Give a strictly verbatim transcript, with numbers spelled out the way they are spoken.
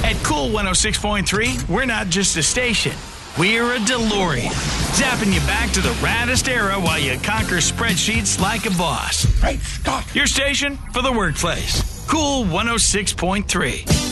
At Cool one oh six point three, we're not just a station. We're a DeLorean, zapping you back to the raddest era while you conquer spreadsheets like a boss. Great Scott! Your station for the workplace. Cool one oh six point three.